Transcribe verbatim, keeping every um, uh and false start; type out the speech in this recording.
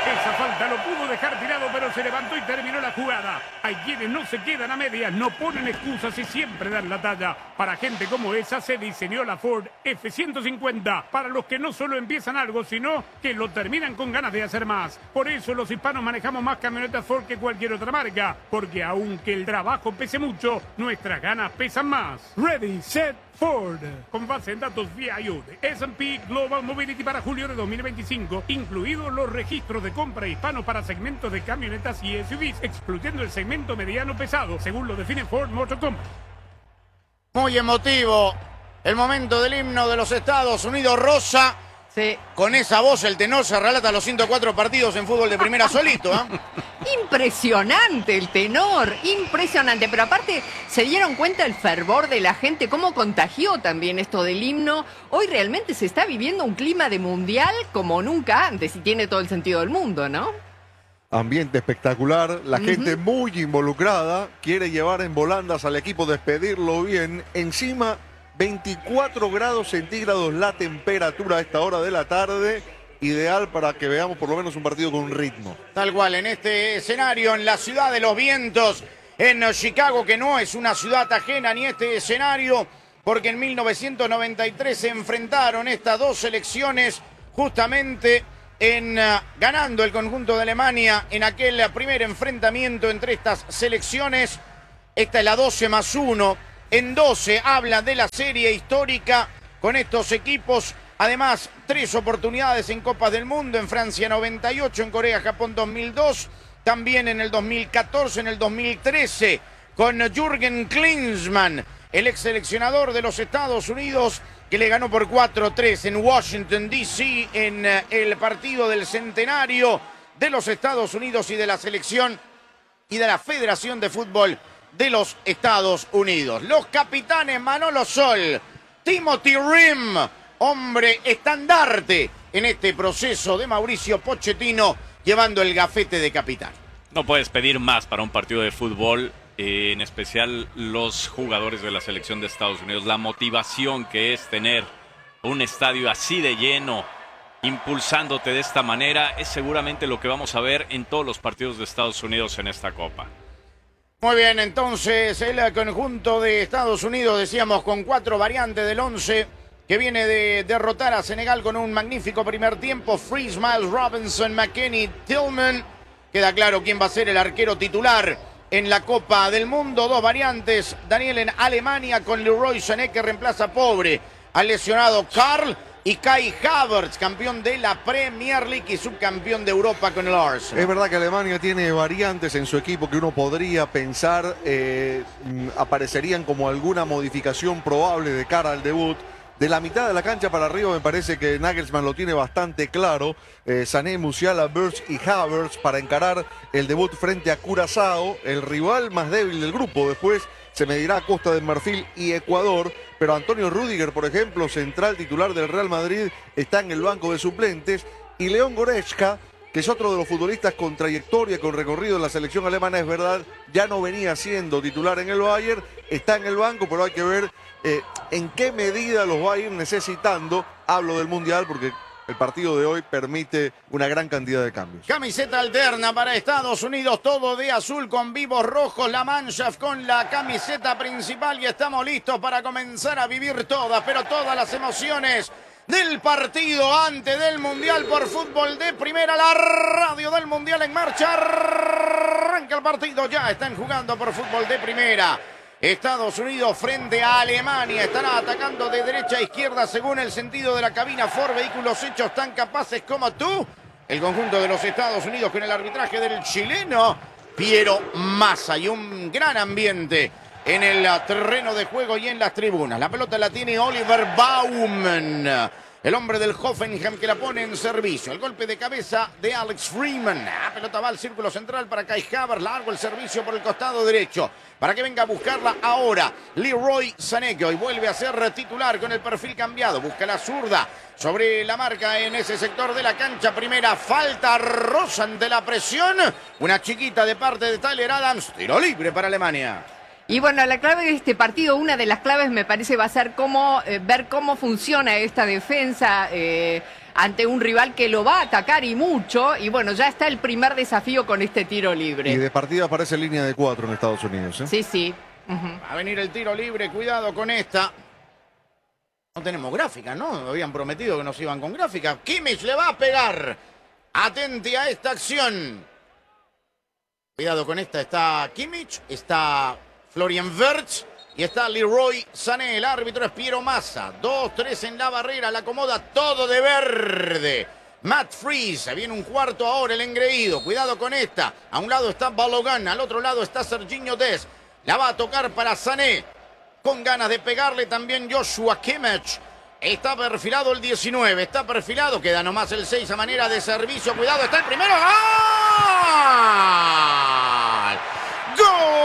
Esa falta lo pudo dejar tirado, pero se levantó y terminó la jugada. Hay quienes no se quedan a medias, no ponen excusas y siempre dan la talla. Para gente como esa se diseñó la Ford F ciento cincuenta. Para los que no solo empiezan algo, sino que lo terminan con ganas de hacer más. Por eso los hispanos manejamos más camionetas Ford que cualquier otra marca. Porque aunque el trabajo pese mucho, nuestras ganas pesan más. Ready, set, Ford. Con base en datos V I U de S and P Global Mobility para julio de dos mil veinticinco, incluidos los registros de compra hispanos para segmentos de camionetas y S U Vs, excluyendo el segmento mediano pesado, según lo define Ford Motor Company. Muy emotivo el momento del himno de los Estados Unidos, Rosa. Sí. Con esa voz el tenor se relata los ciento cuatro partidos en fútbol de primera solito, ¿eh? Impresionante el tenor, impresionante. Pero aparte, se dieron cuenta el fervor de la gente, cómo contagió también esto del himno. Hoy realmente se está viviendo un clima de mundial como nunca antes y tiene todo el sentido del mundo, ¿no? Ambiente espectacular, la Uh-huh. gente muy involucrada, quiere llevar en volandas al equipo, despedirlo bien. Encima, veinticuatro grados centígrados la temperatura a esta hora de la tarde, ideal para que veamos por lo menos un partido con ritmo. Tal cual, en este escenario, en la ciudad de los vientos, en Chicago, que no es una ciudad ajena ni este escenario, porque en mil novecientos noventa y tres se enfrentaron estas dos selecciones justamente en uh, ganando el conjunto de Alemania en aquel primer enfrentamiento entre estas selecciones. Esta es la doce más uno. En doce habla de la serie histórica con estos equipos. Además, tres oportunidades en Copas del Mundo, en Francia noventa y ocho, en Corea, Japón dos mil dos, también en el dos mil catorce, en el dos mil trece, con Jürgen Klinsmann, el ex seleccionador de los Estados Unidos, que le ganó por cuatro tres en Washington, D C, en el partido del centenario de los Estados Unidos y de la selección y de la Federación de Fútbol de los Estados Unidos. Los capitanes Manolo Sol, Timothy Rim, hombre estandarte en este proceso de Mauricio Pochettino, llevando el gafete de capitán. No puedes pedir más para un partido de fútbol, eh, en especial los jugadores de la selección de Estados Unidos. La motivación que es tener un estadio así de lleno, impulsándote de esta manera, es seguramente lo que vamos a ver en todos los partidos de Estados Unidos en esta Copa. Muy bien, entonces el conjunto de Estados Unidos, decíamos, con cuatro variantes del once, que viene de derrotar a Senegal con un magnífico primer tiempo. Freeze, Miles Robinson, McKennie, Tillman. Queda claro quién va a ser el arquero titular en la Copa del Mundo. Dos variantes, Daniel en Alemania con Leroy Sané, que reemplaza pobre al lesionado Karl, y Kai Havertz, campeón de la Premier League y subcampeón de Europa con el Arsenal. Es verdad que Alemania tiene variantes en su equipo que uno podría pensar eh, aparecerían como alguna modificación probable de cara al debut. De la mitad de la cancha para arriba me parece que Nagelsmann lo tiene bastante claro. Eh, Sané, Musiala, Wirtz y Havertz para encarar el debut frente a Curazao, el rival más débil del grupo. Después se medirá a Costa de Marfil y Ecuador. Pero Antonio Rüdiger, por ejemplo, central titular del Real Madrid, está en el banco de suplentes. Y León Goretzka, que es otro de los futbolistas con trayectoria, con recorrido en la selección alemana, es verdad, ya no venía siendo titular en el Bayern, está en el banco, pero hay que ver eh, en qué medida los va a ir necesitando. Hablo del Mundial porque el partido de hoy permite una gran cantidad de cambios. Camiseta alterna para Estados Unidos, todo de azul con vivos rojos, la Mannschaft con la camiseta principal, y estamos listos para comenzar a vivir todas, pero todas las emociones del partido antes del Mundial por Fútbol de Primera. La radio del Mundial en marcha, arranca el partido, ya están jugando por Fútbol de Primera. Estados Unidos frente a Alemania, estará atacando de derecha a izquierda según el sentido de la cabina Ford, vehículos hechos tan capaces como tú. El conjunto de los Estados Unidos con el arbitraje del chileno Piero Massa, y un gran ambiente en el terreno de juego y en las tribunas. La pelota la tiene Oliver Baumann, el hombre del Hoffenheim, que la pone en servicio. El golpe de cabeza de Alex Freeman. La pelota va al círculo central para Kai Havertz. Largo el servicio por el costado derecho para que venga a buscarla ahora Leroy Sané, que hoy vuelve a ser titular con el perfil cambiado. Busca la zurda sobre la marca en ese sector de la cancha. Primera falta, rosa ante la presión. Una chiquita de parte de Tyler Adams. Tiro libre para Alemania. Y bueno, la clave de este partido, una de las claves me parece va a ser cómo eh, ver cómo funciona esta defensa eh, ante un rival que lo va a atacar y mucho. Y bueno, ya está el primer desafío con este tiro libre. Y de partida aparece línea de cuatro en Estados Unidos. ¿eh? Sí, sí. Uh-huh. Va a venir el tiro libre, cuidado con esta. No tenemos gráfica, ¿no? Habían prometido que nos iban con gráfica. Kimmich le va a pegar. Atente a esta acción. Cuidado con esta. Está Kimmich, está Florian Wirtz y está Leroy Sané. El árbitro es Piero Massa. Dos, tres en la barrera. La acomoda todo de verde. Matt Freese. Viene un cuarto ahora el engreído. Cuidado con esta. A un lado está Balogan. Al otro lado está Serginho Dest. La va a tocar para Sané. Con ganas de pegarle también Joshua Kimmich. Está perfilado el diecinueve. Está perfilado. Queda nomás el seis a manera de servicio. Cuidado. Está el primero. ¡Gol! ¡Gol!